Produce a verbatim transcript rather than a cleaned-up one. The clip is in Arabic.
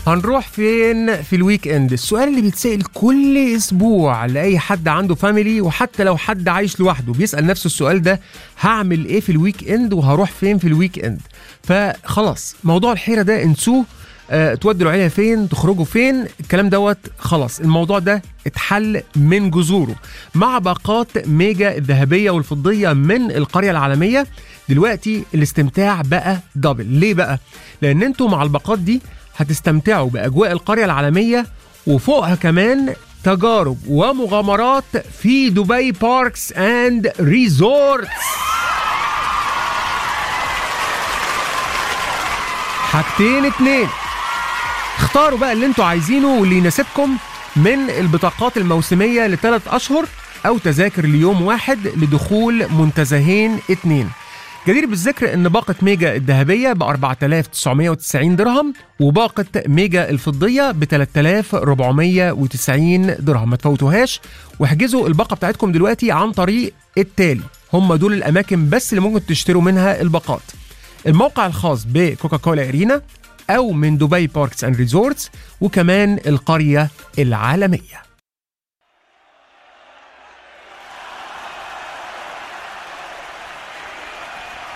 هنروح فين في الويك اند؟ السؤال اللي بيتسأل كل اسبوع لأي حد عنده فاميلي، وحتى لو حد عايش لوحده بيسأل نفسه السؤال ده: هعمل ايه في الويك اند وهروح فين في الويك اند؟ فخلاص موضوع الحيرة ده انسوه. أه تودوا العيلة فين، تخرجوا فين، الكلام دوت خلاص الموضوع ده اتحل من جذوره مع باقات ميجا الذهبية والفضية من القرية العالمية. دلوقتي الاستمتاع بقى دبل. ليه بقى؟ لأن انتوا مع الباقات دي هتستمتعوا بأجواء القرية العالمية، وفوقها كمان تجارب ومغامرات في دبي باركس اند ريزورتس. حاجتين اتنين، اختاروا بقى اللي انتوا عايزينه واللي يناسبكم من البطاقات الموسمية لثلاث أشهر أو تذاكر ليوم واحد لدخول منتزهين اتنين. جدير بالذكر ان باقة ميجا الذهبية ب أربعة آلاف وتسعمائة وتسعين درهم، وباقة ميجا الفضية ب ثلاثة آلاف وأربعمائة وتسعين درهم. ما تفوتوهاش واحجزوا الباقة بتاعتكم دلوقتي عن طريق التالي. هم دول الأماكن بس اللي ممكن تشتروا منها الباقات: الموقع الخاص بكوكاكولا أرينا، أو من دبي باركس اند ريزورتس، وكمان القرية العالمية.